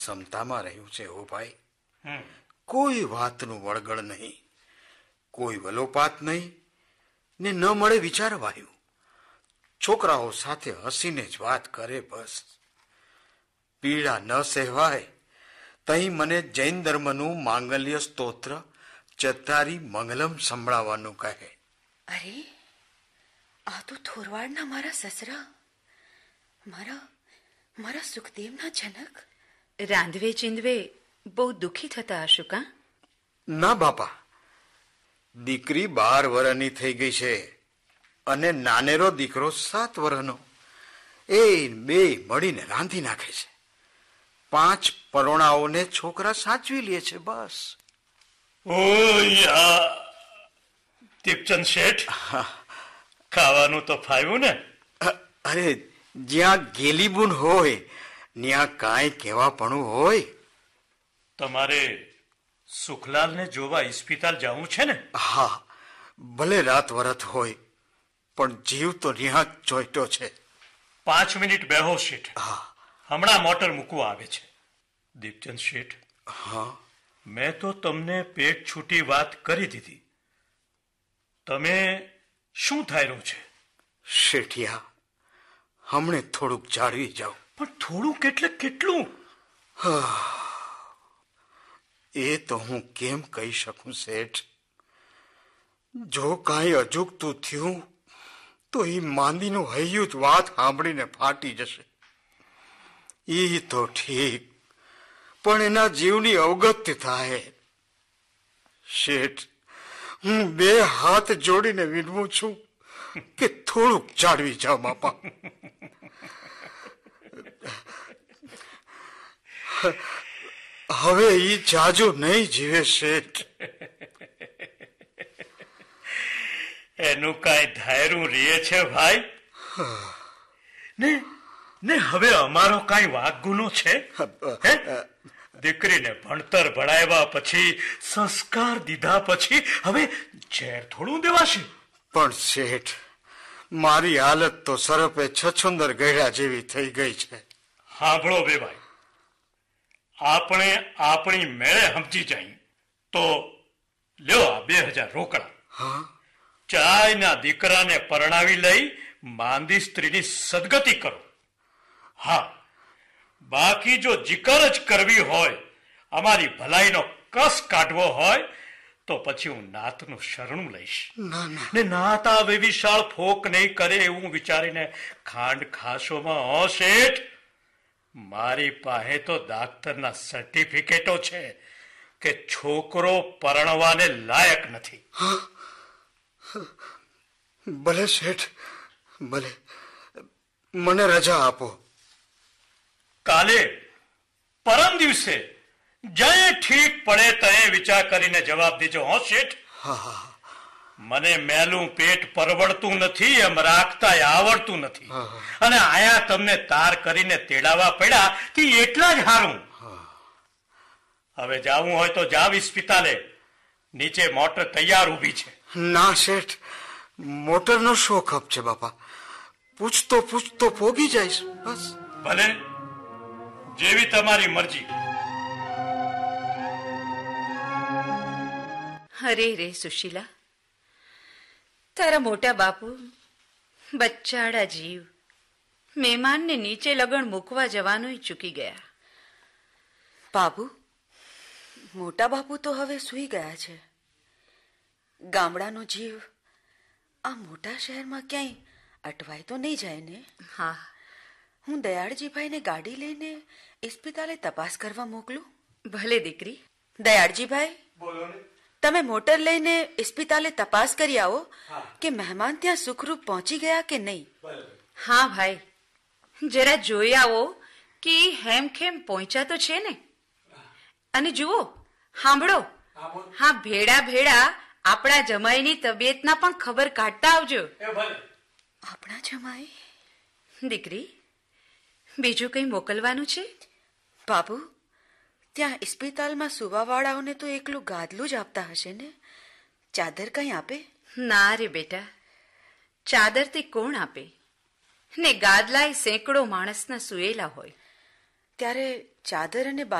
સમતામાં રહ્યું છે ઓ ભાઈ. કોઈ વાતનું વળગળ નહીં, કોઈ વલોપાત નહીં ને ન મળે વિચારવાયું. છોકરાઓ સાથે હસીને જ વાત કરે બસ. પીડા ન સહેવાય તઈ મને જૈન ધર્મનું માંગલ્ય સ્તોત્ર ચત્તારી મંગલમ સંભળાવવાનું કહે. અરે, આ તો થોરવાડના મારા સસરા, મારા સુખદેવના જનક. રાંધવે ચીંધવે બહુ દુઃખી થતા હશો કા? ના બાપા, દીકરી 12 વર્ષની થઈ ગઈ છે અને નાનેરો દીકરો 7 વર્ષનો. એ બે મળીને રાંધી નાખે છે. 5 પરોણાઓને છોકરા સાચવી લે છે બસ. ઓયા દીપચંદ શેઠ, ખાવાનું તો ફાવ્યું ને? અરે, જ્યાં ગેલીબુન હોય ત્યાં કાંઈ કહેવાપણું હોય. તમારે સુખલાલને જોવા ઇસ્પિતાલ જવું છે ને? હા, ભલે રાત વરત હોય પણ જીવ તો ત્યાં જ જોઈતો છે. 5 મિનિટ બેહો શેઠ. હા. હમણાં મોટર મૂકવા આવે છે. દીપચંદ શેઠ, હા, મેં તો તમને પેટ છૂટી વાત કરી દીધી. તમે શું થાયરું છે? શેઠિયા, હમણે થોડુંક જાળવી જાઓ. પણ થોડુંક એટલે કેટલું? એ તો હું કેમ કહી શકું શેઠ. જો કાંઈ અજુગતું થયું તો એ માંદીનું હૈયું જ વાત સાંભળીને ફાટી જશે. એ તો ઠીક, પણ એના જીવની અવગત્ય થાય. શેઠ, હું 2 હાથ જોડીને વિનવું છું કે થોડુંક જાળવી જાઓ બાપા. હવે ઈ જાજુ નહીં જીવે શેઠ. એનું કાંઈ ધાયરું રીએ છે ભાઈ? ને હવે અમારો કાંઈ વાક ગુનો છે? દીકરીને ભણતર ભણાવ્યા પછી, સંસ્કાર દીધા પછી હવે ઝેર થોડું દેવાશે? પણ શેઠ, મારી હાલત તો સરપે છછુંદર ગયડા જેવી થઈ ગઈ છે. સાંભળો બે ભાઈ, આપણે આપણી મેળે સમજી જાય તો લ્યો આ 2000 રોકડા. હા, ચાયના દીકરાને પરણાવી લઈ માંદી સ્ત્રીની સદગતિ કરો. હા, બાકી જો જીકર જ કરવી હોય, અમારી ભલાઈનો કસ કાઢવો હોય તો પછી હું નાતનું શરણું લઈશ. ને નાત આ વિશાળ ફોક નહીં કરે એવું વિચારીને ખાંડ ખાશોમાં હો શેઠ. મારી પાસે તો ડાક્ટરના સર્ટિફિકેટો છે કે છોકરો પરણવાને લાયક નથી. ભલે શેઠ, ભલે, મને રજા આપો. કાલે પરમ દિવસે જય ઠીક પડે તે વિચાર કરીને જવાબ દેજો હો શેઠ. મને મેલું પેટ પરવડતું નથી, એમ રાખતા આવડતું નથી. અને આયા તમને તાર કરીને તેડાવા પડ્યા કે એટલા જ હારું. હવે જાવું હોય તો જાવ ઇસ્પિતાલે, નીચે મોટર તૈયાર ઊભી છે. ના શેઠ, મોટરનો શો ખપ છે બાપા. પૂછતો પોગી જઈશ બસ. ભલે, જેવી તમારી મરજી. અરે રે સુશીલા, તારા મોટા બાપુ બચ્ચાડા જીવ મહેમાનને નીચે લગણ મૂકવા જવાનું ચૂકી ગયા. બાબુ, મોટા બાપુ તો હવે સૂઈ ગયા છે. ગામડાનો જીવ આ મોટા શહેરમાં ક્યાંય અટવાય તો નહીં જાય ને? હા, હું દયાળજીભાઈને ગાડી લઈને ઇસ્પિતાલે તપાસ કરવા મોકલું? ભલે દીકરી. દયાળજીભાઈ, તમે મોટર લઈને ઇસ્પિતાલે તપાસ કરી આવો કે મહેમાન ત્યાં સુખરૂપ પહોંચી ગયા કે નહીં. હા ભાઈ, જરા જોઈ આવો કે હેમખેમ પહોંચ્યા તો છે ને. અને જુઓ, સાંભળો, હા, ભેડા આપણા જમાઈની તબિયતના પણ ખબર કાઢતા આવજો. આપણા જમાઈ? દીકરી, બીજું કંઈ મોકલવાનું છે? બાબુ, ત્યાં ઇસ્પિતાલમાં સુવાવાળાઓને તો એકલું ગાદલું જ આપતા હશે ને? ચાદર કંઈ આપે? ના રે બેટા, ચાદરથી કોણ આપે? ને ગાદલાય સેંકડો માણસના સુએલા હોય. ત્યારે ચાદર અને